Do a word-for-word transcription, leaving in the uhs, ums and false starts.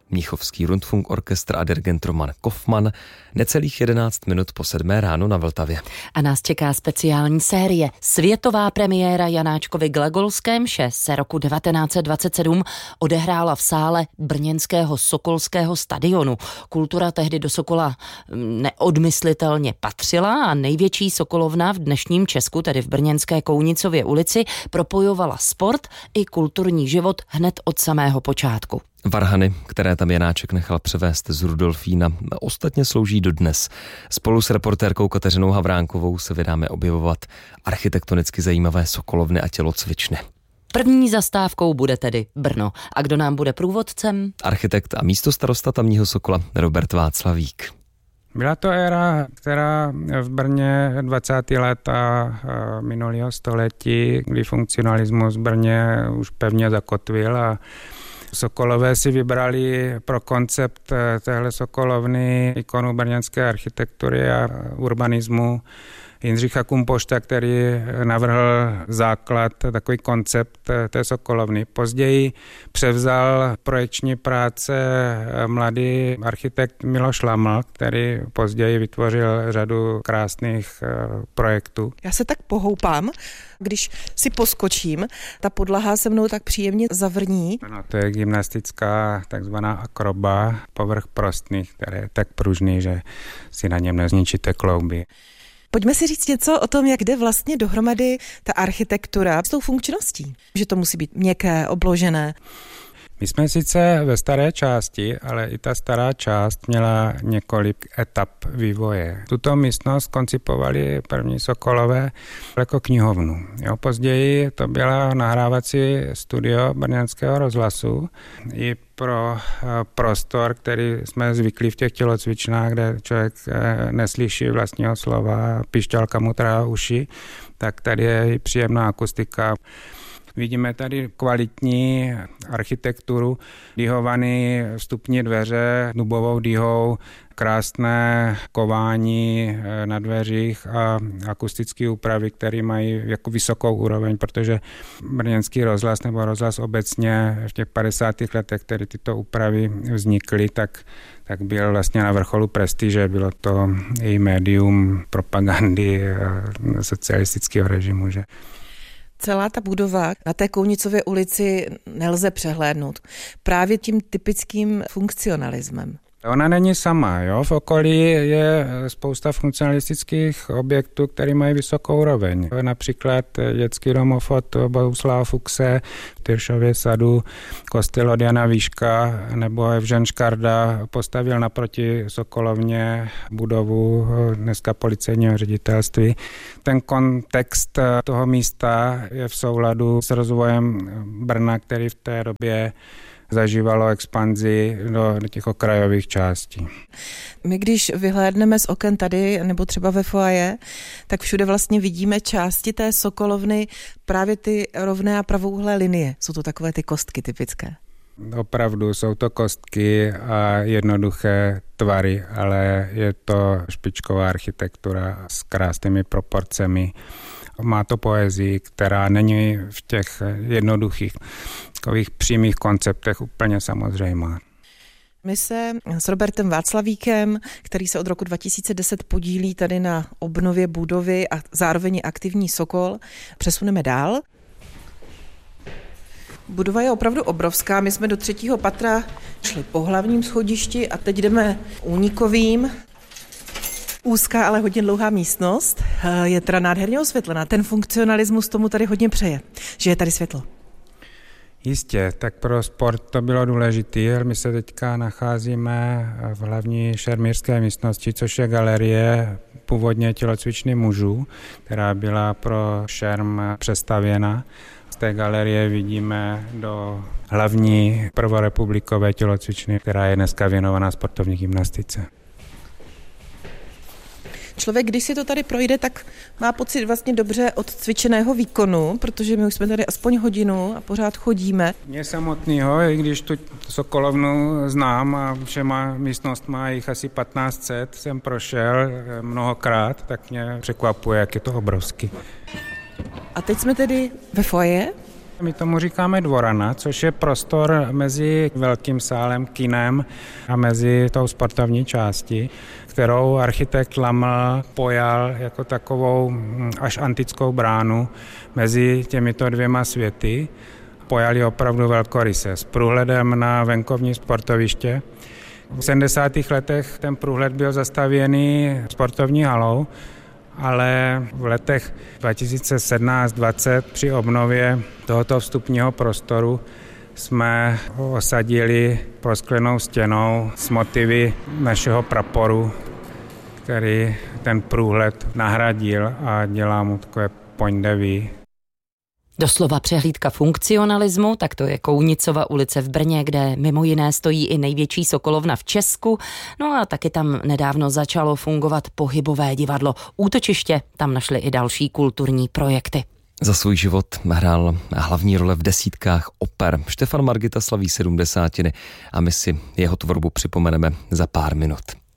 Mnichovský Rundfunk orchestr a dirigent Roman Kofman, necelých jedenáct minut po sedmé ráno na Vltavě. A nás čeká speciální série. Světová premiéra Janáčkovy Glagolské mše se roku devatenáct set dvacet sedm odehrála v sále brněnského Sokolského stadionu. Kultura tehdy do Sokola neodmyslitelně patřila a největší sokolovna v dnešním Česku, tedy v brněnské Kounicově ulici, propojovala sport i kulturní život hned od samého počátku. Varhany, které tam Janáček nechal převést z Rudolfína, ostatně slouží dodnes. Spolu s reportérkou Kateřinou Havránkovou se vydáme objevovat architektonicky zajímavé sokolovny a tělocvičny. První zastávkou bude tedy Brno. A kdo nám bude průvodcem? Architekt a místostarosta tamního Sokola Robert Václavík. Byla to éra, která v Brně dvacátá léta minulého století, kdy funkcionalismus v Brně už pevně zakotvil a Sokolové si vybrali pro koncept téhle sokolovny ikonu brněnské architektury a urbanismu Jindřicha Kumpošta, který navrhl základ, takový koncept té sokolovny. Později převzal projekční práce mladý architekt Miloš Laml, který později vytvořil řadu krásných projektů. Já se tak pohoupám, když si poskočím, ta podlaha se mnou tak příjemně zavrní. Ano, to je gymnastická takzvaná akroba, povrch prostných, který je tak pružný, že si na něm nezničíte klouby. Pojďme si říct něco o tom, jak jde vlastně dohromady ta architektura s tou funkčností. Že to musí být měkké, obložené. My jsme sice ve staré části, ale i ta stará část měla několik etap vývoje. Tuto místnost koncipovali první Sokolové jako knihovnu. Jo, později to byla nahrávací studio brněnského rozhlasu i pro prostor, který jsme zvyklí v těch tělocvičnách, kde člověk neslyší vlastního slova, pišťalka mu trhá uši, tak tady je i příjemná akustika. Vidíme tady kvalitní architekturu, dýhované vstupní dveře dubovou dýhou, krásné kování na dveřích a akustické úpravy, které mají jako vysokou úroveň, protože brněnský rozhlas nebo rozhlas obecně v těch padesátých letech, které tyto úpravy vznikly, tak, tak byl vlastně na vrcholu prestiže. Bylo to i médium propagandy socialistického režimu, že? Celá ta budova na té Kounicově ulici nelze přehlédnout. Právě tím typickým funkcionalismem. Ona není sama, jo. V okolí je spousta funkcionalistických objektů, které mají vysokou úroveň. Například dětský domofot Bohuslava Fuchse v Tyršově sadu, kostel od Jana Výška nebo Evžen Škarda postavil naproti Sokolovně budovu dneska policejního ředitelství. Ten kontext toho místa je v souladu s rozvojem Brna, který v té době zažívalo expanzi do těch okrajových částí. My když vyhlédneme z oken tady nebo třeba ve foaje, tak všude vlastně vidíme části té sokolovny, právě ty rovné a pravouhlé linie. Jsou to takové ty kostky typické. Opravdu jsou to kostky a jednoduché tvary, ale je to špičková architektura s krásnými proporcemi. Má to poezii, která není v těch jednoduchých, takových přímých konceptech úplně samozřejmá. My se s Robertem Václavíkem, který se od roku dva tisíce deset podílí tady na obnově budovy a zároveň aktivní Sokol, přesuneme dál. Budova je opravdu obrovská. My jsme do třetího patra šli po hlavním schodišti a teď jdeme únikovým. Úzká, ale hodně dlouhá místnost. Je teda nádherně osvětlená. Ten funkcionalismus tomu tady hodně přeje, že je tady světlo. Jistě, tak pro sport to bylo důležité. My se teďka nacházíme v hlavní šermířské místnosti, což je galerie původně tělocvičny mužů, která byla pro šerm přestavěna. Z té galerie vidíme do hlavní prvorepublikové tělocvičny, která je dneska věnovaná sportovní gymnastice. Člověk, když si to tady projde, tak má pocit vlastně dobře odcvičeného výkonu, protože my už jsme tady aspoň hodinu a pořád chodíme. Mě samotného, i když tu sokolovnu znám a všema místnost má jich asi patnáct set, jsem prošel mnohokrát, tak mě překvapuje, jak je to obrovský. A teď jsme tedy ve foaje. My tomu říkáme dvorana, což je prostor mezi velkým sálem, kinem a mezi tou sportovní částí, kterou architekt Laml pojal jako takovou až antickou bránu mezi těmito dvěma světy. Pojali opravdu velkoryse s průhledem na venkovní sportoviště. V sedmdesátých letech ten průhled byl zastavěný sportovní halou, ale v letech dva tisíce sedmnáct dvacet při obnově tohoto vstupního prostoru jsme ho osadili prosklenou stěnou s motivy našeho praporu, který ten průhled nahradil a dělá mu takové point de vue. Doslova přehlídka funkcionalismu, tak to je Kounicova ulice v Brně, kde mimo jiné stojí i největší sokolovna v Česku. No a taky tam nedávno začalo fungovat pohybové divadlo. Útočiště, tam našli i další kulturní projekty. Za svůj život hrál hlavní role v desítkách oper. Štefan Margita slaví sedmdesátiny a my si jeho tvorbu připomeneme za pár minut.